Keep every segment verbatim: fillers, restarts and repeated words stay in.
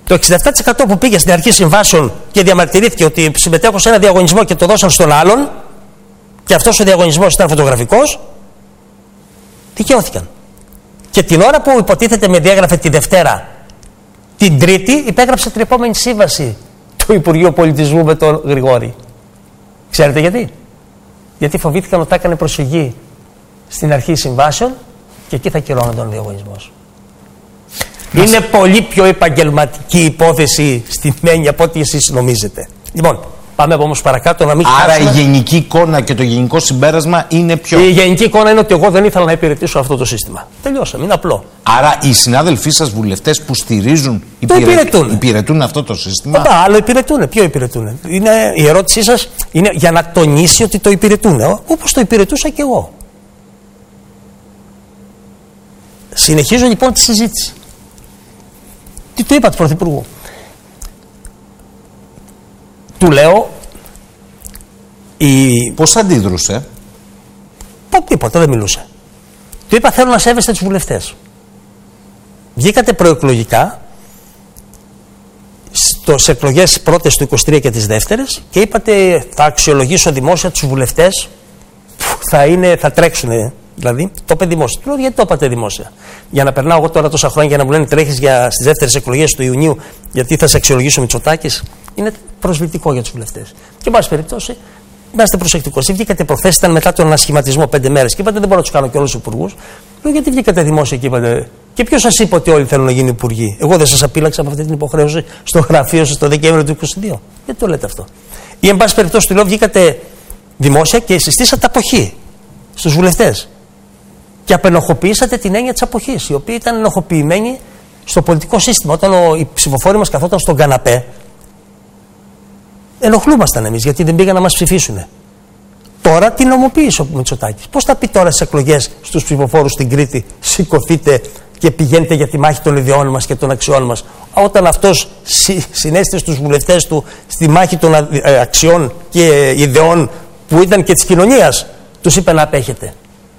Το εξήντα επτά τοις εκατό που πήγε στην αρχή συμβάσεων και διαμαρτυρήθηκε ότι συμμετέχω σε ένα διαγωνισμό και το δώσαν στον άλλον, και αυτός ο διαγωνισμός ήταν φωτογραφικός, δικαιώθηκαν. Και την ώρα που υποτίθεται με διέγραφε τη Δευτέρα, την Τρίτη υπέγραψε την επόμενη σύμβαση του Υπουργείου Πολιτισμού με τον Γρηγόρη. Ξέρετε γιατί? Γιατί φοβήθηκαν ότι θα έκανε προσφυγή στην αρχή συμβάσεων και εκεί θα κυρώνονταν ο διαγωνισμός. Μας... Είναι πολύ πιο επαγγελματική υπόθεση στην έννοια από ό,τι εσείς νομίζετε. Λοιπόν, πάμε όμως παρακάτω να μην Άρα χάσουμε. η γενική εικόνα και το γενικό συμπέρασμα είναι πιο... Η γενική εικόνα είναι ότι εγώ δεν ήθελα να υπηρετήσω αυτό το σύστημα. Τελειώσαμε, είναι απλό. Άρα οι συνάδελφοί σας βουλευτές που στηρίζουν το υπηρε... υπηρετούν. υπηρετούν αυτό το σύστημα. Οπα, άλλο υπηρετούν. Ποιο υπηρετούν? Είναι, η ερώτησή σας είναι για να τονίσει ότι το υπηρετούν. Όπως το υπηρετούσα και εγώ. Συνεχίζω λοιπόν τη συζήτηση. Τι του είπα του Πρωθυπουργού? Του λέω η... Πώς αντίδρουσε? Πω, τίποτα, δεν μιλούσε. Του είπα θέλω να σέβεστε τους βουλευτές. Βγήκατε προεκλογικά στο, σε εκλογές πρώτες του είκοσι τρία και τις δεύτερες και είπατε θα αξιολογήσω δημόσια τους βουλευτές που θα, είναι, θα τρέξουν. Δηλαδή το είπε δημόσια. Του λέω γιατί το είπατε δημόσια? Για να περνάω εγώ τώρα τόσα χρόνια για να μου λένε τρέχεις για, στις δεύτερες εκλογές του Ιουνίου γιατί θα σε αξιολογήσω Μητσοτάκης? Είναι προσβλητικό για τους βουλευτές. Και εν πάση περιπτώσει, να είστε προσεκτικοί. Βγήκατε προχθές, ήταν μετά τον ανασχηματισμό πέντε μέρες και είπατε δεν μπορώ να τους κάνω και όλους τους υπουργούς. Λέω γιατί βγήκατε δημόσια και είπατε? Και ποιος σας είπε ότι όλοι θέλουν να γίνουν υπουργοί? Εγώ δεν σας απείλαξα από αυτή την υποχρέωση στο γραφείο σας το Δεκέμβριο του είκοσι δύο? Γιατί το λέτε αυτό? Ή εν πάση περιπτώσει, του λέω βγήκατε δημόσια και συστήσατε αποχή στους βουλευτές. Και απενοχοποιήσατε την έννοια της αποχής, η οποία ήταν ενοχοποιημένη στο πολιτικό σύστημα. Όταν ο, οι ψηφοφόροι μας καθόταν στον καναπέ, ενοχλούμασταν εμείς γιατί δεν πήγαν να μας ψηφίσουν. Τώρα την νομοποίησε ο Μητσοτάκης. Πώς θα πει τώρα στις εκλογές στους ψηφοφόρους στην Κρήτη, σηκωθείτε και πηγαίνετε για τη μάχη των ιδεών μας και των αξιών μας, όταν αυτός συνέστησε στους βουλευτές του στη μάχη των αξιών και ιδεών που ήταν και της κοινωνίας, τους είπε να απέχετε.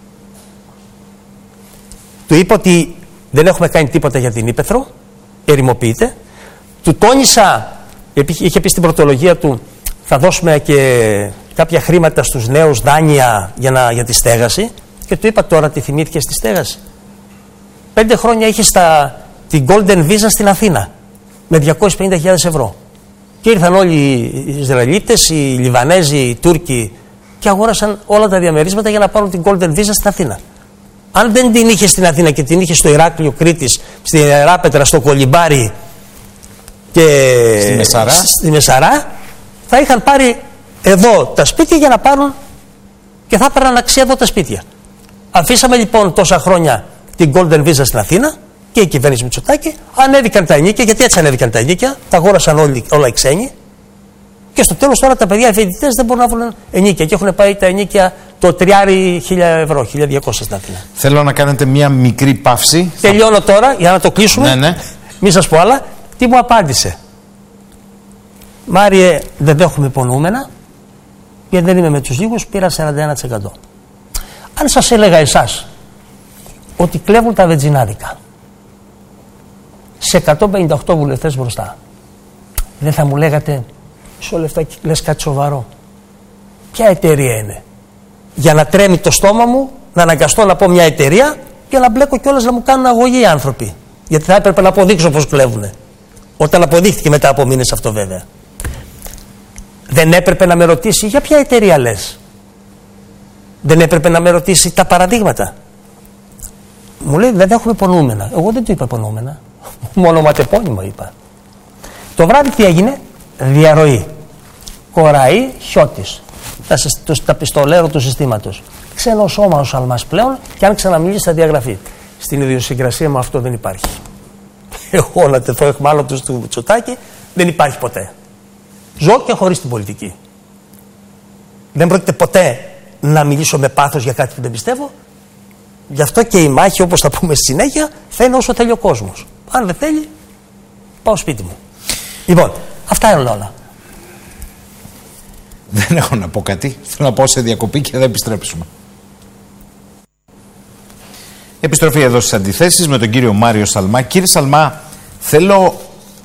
Του είπε ότι δεν έχουμε κάνει τίποτα για την Ύπαιθρο, ερημοποιείται. Του τόνισα, είχε πει στην πρωτολογία του, θα δώσουμε και κάποια χρήματα στους νέους, δάνεια για, να, για τη στέγαση. Και του είπα τώρα τι θυμήθηκε στη στέγαση. Πέντε χρόνια είχε στα, την Golden Visa στην Αθήνα με διακόσιες πενήντα χιλιάδες ευρώ. Και ήρθαν όλοι οι Ισραηλίτες, οι Λιβανέζοι, οι Τούρκοι και αγόρασαν όλα τα διαμερίσματα για να πάρουν την Golden Visa στην Αθήνα. Αν δεν την είχε στην Αθήνα και την είχε στο Ηράκλειο Κρήτης, στην Ιεράπετρα, στο Κολυμπάρι και στη Μεσαρά. στη Μεσαρά, θα είχαν πάρει εδώ τα σπίτια για να πάρουν και θα έπαιρναν αξία εδώ τα σπίτια. Αφήσαμε λοιπόν τόσα χρόνια την Golden Visa στην Αθήνα και η κυβέρνηση Μητσοτάκη, ανέβηκαν τα ενίκια, γιατί έτσι ανέβηκαν τα ενίκια, τα αγόρασαν όλοι, όλα οι ξένοι. Και στο τέλος τώρα τα παιδιά, οι φοιτητές δεν μπορούν να βρουν ενίκια και έχουν πάει τα ενίκια το τριάρι χίλια ευρώ, χίλια διακόσια στην Αθήνα. Θέλω να κάνετε μία μικρή παύση. Τελειώνω τώρα για να το κλείσουμε. Ναι, ναι. Μην σας πω άλλα. Τι μου απάντησε? Μάριε, δεν δέχομαι υπονοούμενα, γιατί δεν είμαι με τους λίγους, πήρα σαράντα ένα τοις εκατό. Αν σας έλεγα εσάς ότι κλέβουν τα βενζινάδικα σε εκατόν πενήντα οκτώ βουλευτές μπροστά, δεν θα μου λέγατε μισό λεφτάκι, λες κάτι σοβαρό? Ποια εταιρεία είναι? Για να τρέμει το στόμα μου, να αναγκαστώ να πω μια εταιρεία και να μπλέκω κιόλας να μου κάνουν αγωγή οι άνθρωποι. Γιατί θα έπρεπε να αποδείξω πώς κλέβουνε. Όταν αποδείχθηκε μετά από μήνες αυτό βέβαια. Δεν έπρεπε να με ρωτήσει για ποια εταιρεία λες? Δεν έπρεπε να με ρωτήσει τα παραδείγματα? Μου λέει δεν έχουμε υπονοούμενα. Εγώ δεν του είπα υπονοούμενα. Μόνο ματεπώνυμο είπα. Το βράδυ τι έγινε? Διαρροή. Κοραή Χιώτης. Τα, τα πιστολέρο του συστήματος. Ξένο σώμα ο Σαλμάς πλέον και αν ξαναμιλήσει θα διαγραφεί. Στην ιδιοσυγκρασία μου αυτό δεν υπάρχει. Εγώ να τεθώ εχμάλωτος του Μητσοτάκη δεν υπάρχει ποτέ. Ζω και χωρίς την πολιτική. Δεν πρόκειται ποτέ να μιλήσω με πάθος για κάτι που δεν πιστεύω. Γι' αυτό και η μάχη, όπως θα πούμε στη συνέχεια, θα είναι όσο θέλει ο κόσμος. Αν δεν θέλει, πάω σπίτι μου. Λοιπόν, αυτά είναι όλα. Δεν έχω να πω κάτι. Θέλω να πάω σε διακοπή και θα επιστρέψουμε. Επιστροφή εδώ στις αντιθέσεις με τον κύριο Μάριο Σαλμά. Κύριε Σαλμά, θέλω